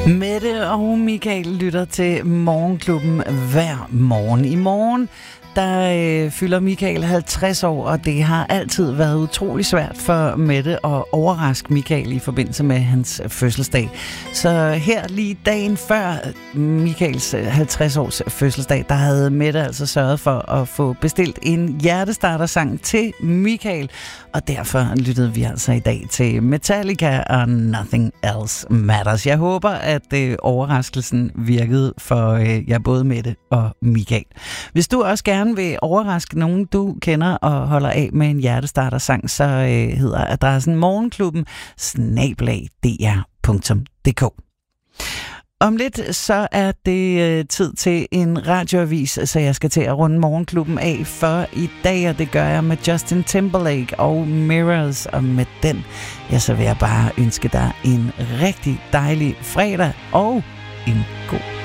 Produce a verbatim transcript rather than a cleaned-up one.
Mette og Michael lytter til Morgenklubben hver morgen. I morgen der øh, fylder Michael halvtreds år, og det har altid været utrolig svært for Mette at overraske Michael i forbindelse med hans fødselsdag. Så her lige dagen før Michaels halvtreds års fødselsdag, der havde Mette altså sørget for at få bestilt en hjertestartersang til Michael, og derfor lyttede vi altså i dag til Metallica og Nothing Else Matters. Jeg håber, at øh, overraskelsen virkede for øh, jer både Mette og Michael. Hvis du også gerne vil overraske nogen, du kender og holder af med en hjertestartersang, så øh, hedder adressen morgenklubben snabel-a d r punktum d k. Om lidt så er det øh, tid til en radioavis, så jeg skal til at runde Morgenklubben af for i dag, og det gør jeg med Justin Timberlake og Mirrors, og med den, ja, så vil jeg bare ønske dig en rigtig dejlig fredag og en god